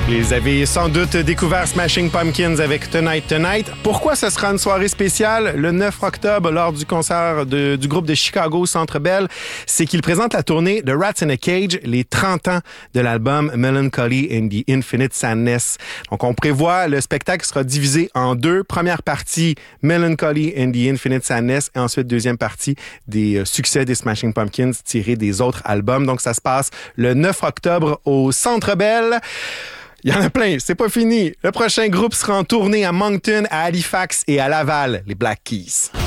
Vous avez sans doute découvert Smashing Pumpkins avec Tonight Tonight. Pourquoi ce sera une soirée spéciale le 9 octobre lors du concert du groupe de Chicago Centre Bell? C'est qu'ils présentent la tournée de Rats in a Cage, les 30 ans de l'album Melancholy and the Infinite Sadness. Donc on prévoit, le spectacle sera divisé en deux. Première partie, Melancholy and the Infinite Sadness, et ensuite deuxième partie, des succès des Smashing Pumpkins tirés des autres albums. Donc ça se passe le 9 octobre au Centre Bell. Il y en a plein, c'est pas fini. Le prochain groupe sera en tournée à Moncton, à Halifax et à Laval, les Black Keys.